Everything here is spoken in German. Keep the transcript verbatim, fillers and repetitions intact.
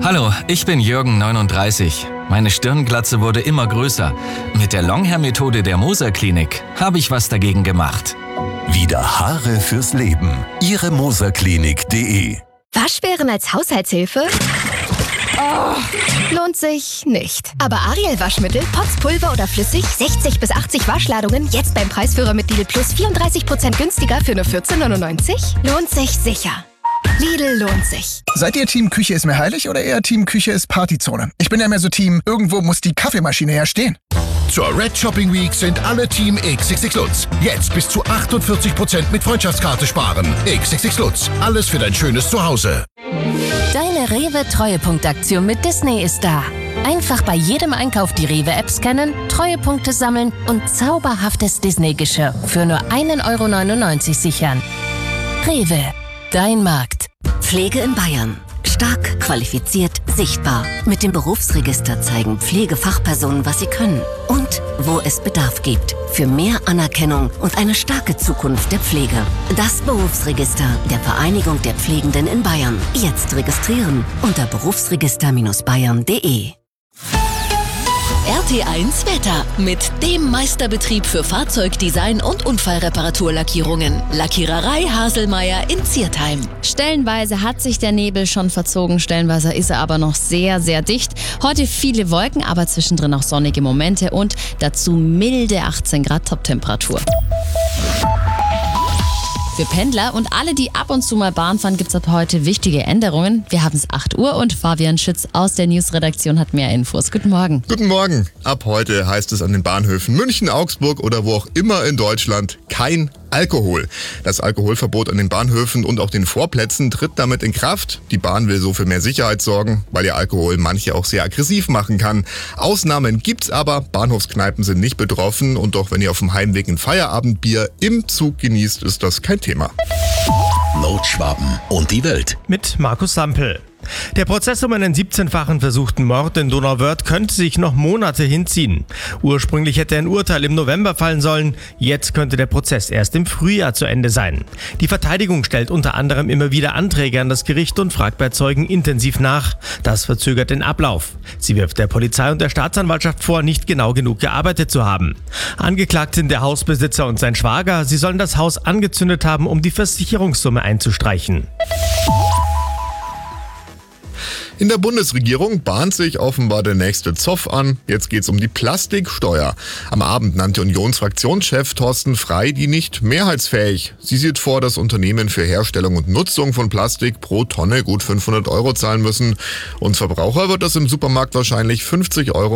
Hallo, ich bin Jürgen, neununddreißig. Meine Stirnglatze wurde immer größer. Mit der Longhair-Methode der Moser Klinik habe ich was dagegen gemacht. Wieder Haare fürs Leben. Ihre moserklinik punkt de. Waschbären als Haushaltshilfe? Oh, lohnt sich nicht. Aber Ariel Waschmittel, Pots, Pulver oder flüssig, sechzig bis achtzig Waschladungen, jetzt beim Preisführer mit Lidl Plus vierunddreißig Prozent günstiger für nur vierzehn neunundneunzig? Lohnt sich sicher. Lidl lohnt sich. Seid ihr Team Küche ist mir heilig oder eher Team Küche ist Partyzone? Ich bin ja mehr so Team, irgendwo muss die Kaffeemaschine ja stehen. Zur Red Shopping Week sind alle Team X X X Lutz. Jetzt bis zu achtundvierzig Prozent mit Freundschaftskarte sparen. X X X Lutz. Alles für dein schönes Zuhause. Deine Rewe-Treuepunktaktion mit Disney ist da. Einfach bei jedem Einkauf die Rewe-App scannen, Treuepunkte sammeln und zauberhaftes Disney-Geschirr für nur ein Euro neunundneunzig sichern. Rewe, dein Markt. Pflege in Bayern. Stark, qualifiziert, sichtbar. Mit dem Berufsregister zeigen Pflegefachpersonen, was sie können und wo es Bedarf gibt. Für mehr Anerkennung und eine starke Zukunft der Pflege. Das Berufsregister der Vereinigung der Pflegenden in Bayern. Jetzt registrieren unter berufsregister Bayern punkt de. R T eins Wetter mit dem Meisterbetrieb für Fahrzeugdesign und Unfallreparaturlackierungen. Lackiererei Haselmeier in Ziertheim. Stellenweise hat sich der Nebel schon verzogen, stellenweise ist er aber noch sehr, sehr dicht. Heute viele Wolken, aber zwischendrin auch sonnige Momente und dazu milde achtzehn Grad Toptemperatur. Für Pendler und alle, die ab und zu mal Bahn fahren, gibt es ab heute wichtige Änderungen. Wir haben es acht Uhr und Fabian Schütz aus der Newsredaktion hat mehr Infos. Guten Morgen. Guten Morgen. Ab heute heißt es an den Bahnhöfen München, Augsburg oder wo auch immer in Deutschland kein Alkohol. Das Alkoholverbot an den Bahnhöfen und auch den Vorplätzen tritt damit in Kraft. Die Bahn will so für mehr Sicherheit sorgen, weil ja Alkohol manche auch sehr aggressiv machen kann. Ausnahmen gibt's aber, Bahnhofskneipen sind nicht betroffen und auch wenn ihr auf dem Heimweg ein Feierabendbier im Zug genießt, ist das kein Thema. Notschwaben und die Welt. Mit Markus Sampel. Der Prozess um einen siebzehnfachen versuchten Mord in Donauwörth könnte sich noch Monate hinziehen. Ursprünglich hätte ein Urteil im November fallen sollen, jetzt könnte der Prozess erst im Frühjahr zu Ende sein. Die Verteidigung stellt unter anderem immer wieder Anträge an das Gericht und fragt bei Zeugen intensiv nach. Das verzögert den Ablauf. Sie wirft der Polizei und der Staatsanwaltschaft vor, nicht genau genug gearbeitet zu haben. Angeklagt sind der Hausbesitzer und sein Schwager. Sie sollen das Haus angezündet haben, um die Versicherungssumme einzustreichen. In der Bundesregierung bahnt sich offenbar der nächste Zoff an. Jetzt geht's um die Plastiksteuer. Am Abend nannte Unionsfraktionschef Thorsten Frey die nicht mehrheitsfähig. Sie sieht vor, dass Unternehmen für Herstellung und Nutzung von Plastik pro Tonne gut fünfhundert Euro zahlen müssen. Und Verbraucher wird das im Supermarkt wahrscheinlich fünfzig Euro